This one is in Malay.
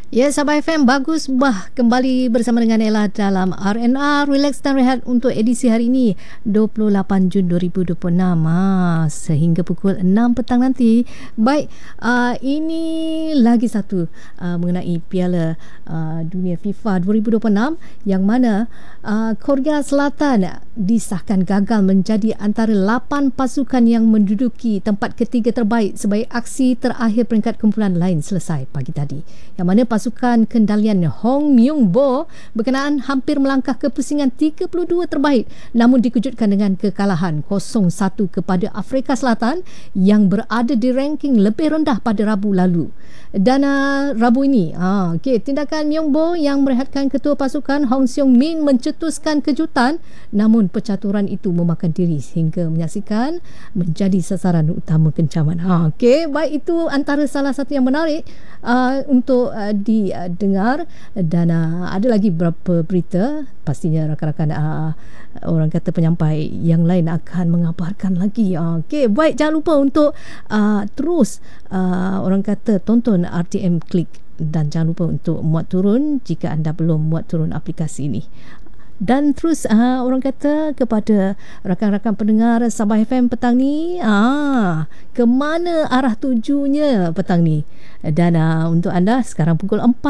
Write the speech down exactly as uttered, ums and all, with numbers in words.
Ya, Sabah F M bagus bah kembali bersama dengan Ella dalam R and R Relax dan Rehat untuk edisi hari ini dua puluh lapan Jun dua ribu dua puluh enam ha, sehingga pukul enam petang nanti. Baik, uh, ini lagi satu uh, mengenai Piala uh, Dunia FIFA dua ribu dua puluh enam yang mana uh, Korea Selatan disahkan gagal menjadi antara lapan pasukan yang menduduki tempat ketiga terbaik sebagai aksi terakhir peringkat kumpulan lain selesai pagi tadi. Yang mana pasukan kendalian Hong Myung-bo berkenaan hampir melangkah ke pusingan tiga puluh dua terbaik, namun dikejutkan dengan kekalahan kosong satu kepada Afrika Selatan yang berada di ranking lebih rendah pada Rabu lalu. Dan uh, Rabu ini uh, okay, tindakan Myung-bo yang merehatkan ketua pasukan Hong Seong-min mencetuskan kejutan, namun percaturan itu memakan diri sehingga menyaksikan menjadi sasaran utama kencaman. Ha, okay, baik, itu antara salah satu yang menarik uh, untuk uh, didengar. Dan uh, ada lagi beberapa berita, pastinya rakan-rakan uh, orang kata penyampai yang lain akan mengabarkan lagi. Uh, okay, baik, jangan lupa untuk uh, terus uh, orang kata tonton R T M Click dan jangan lupa untuk muat turun jika anda belum muat turun aplikasi ini. Dan terus uh, orang kata kepada rakan-rakan pendengar Sabah F M petang ni, ah, ke mana arah tujunya petang ni. Dan uh, untuk anda sekarang pukul empat